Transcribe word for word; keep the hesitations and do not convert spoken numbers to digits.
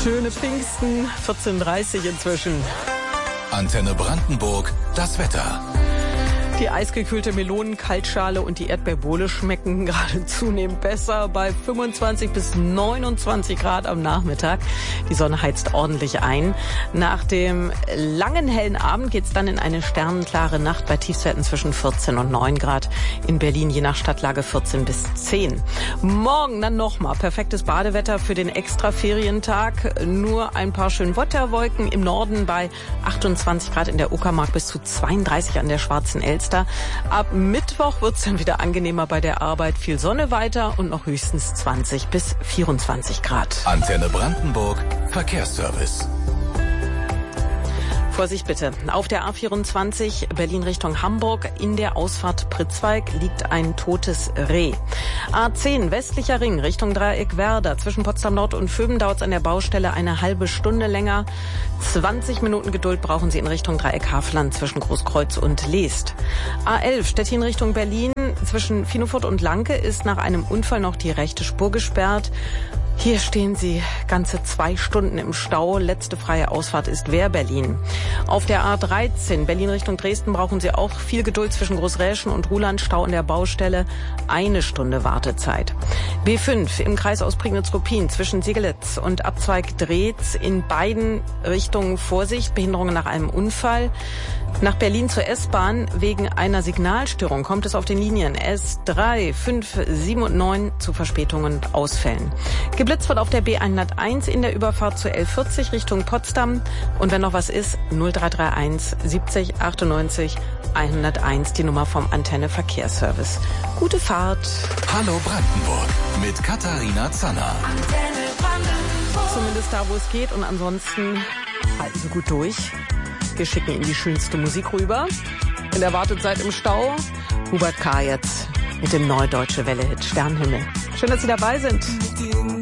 Schöne Pfingsten, vierzehn Uhr dreißig inzwischen. Antenne Brandenburg, das Wetter. Die eisgekühlte Melonenkaltschale und die Erdbeerbohle schmecken gerade zunehmend besser bei fünfundzwanzig bis neunundzwanzig Grad am Nachmittag. Die Sonne heizt ordentlich ein. Nach dem langen hellen Abend geht's dann in eine sternenklare Nacht bei Tiefstwerten zwischen vierzehn und neun Grad. In Berlin je nach Stadtlage vierzehn bis zehn. Morgen dann nochmal perfektes Badewetter für den Extra-Ferientag. Nur ein paar schön Wetterwolken im Norden bei achtundzwanzig Grad in der Uckermark bis zu zweiunddreißig an der Schwarzen Elster. Ab Mittwoch wird es dann wieder angenehmer bei der Arbeit. Viel Sonne weiter und noch höchstens zwanzig bis vierundzwanzig Grad. Antenne Brandenburg, Verkehrsservice. Vorsicht bitte. Auf der A vierundzwanzig Berlin Richtung Hamburg in der Ausfahrt Pritzwalk liegt ein totes Reh. A zehn westlicher Ring Richtung Dreieck Werder. Zwischen Potsdam Nord und Vöben dauert es an der Baustelle eine halbe Stunde länger. zwanzig Minuten Geduld brauchen Sie in Richtung Dreieck Hafland zwischen Großkreuz und Leest. A elf Stettin Richtung Berlin. Zwischen Finofurt und Lanke ist nach einem Unfall noch die rechte Spur gesperrt. Hier stehen Sie ganze zwei Stunden im Stau. Letzte freie Ausfahrt ist Wehr-Berlin. Auf der A dreizehn Berlin Richtung Dresden brauchen Sie auch viel Geduld zwischen Großräschen und Ruhland. Stau an der Baustelle. Eine Stunde Wartezeit. B fünf im Kreis aus Prignitz-Ruppin zwischen Segelitz und Abzweig Dreetz. In beiden Richtungen Vorsicht. Behinderungen nach einem Unfall. Nach Berlin zur S-Bahn wegen einer Signalstörung kommt es auf den Linien S drei, fünf, sieben und neun zu Verspätungen und Ausfällen. Geblitzt wird auf der B hunderteins in der Überfahrt zur L vierzig Richtung Potsdam. Und wenn noch was ist, null drei drei eins siebzig achtundneunzig hunderteins, die Nummer vom Antenne Verkehrsservice. Gute Fahrt. Hallo Brandenburg mit Katharina Zanner. Antenne Brandenburg. Zumindest da, wo es geht. Und ansonsten halten Sie gut durch. Wir schicken Ihnen die schönste Musik rüber. In der Wartezeit im Stau. Hubert K. jetzt mit dem Neue Deutsche Welle-Hit Sternenhimmel. Schön, dass Sie dabei sind.